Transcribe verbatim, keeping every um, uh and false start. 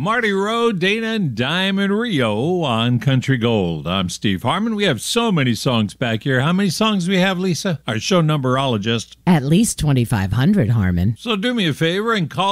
Marty Rowe, Dana, and Diamond Rio on Country Gold. I'm Steve Harmon. We have so many songs back here. How many songs do we have, Lisa? Our show numberologist. At least twenty-five hundred, Harmon. So do me a favor and call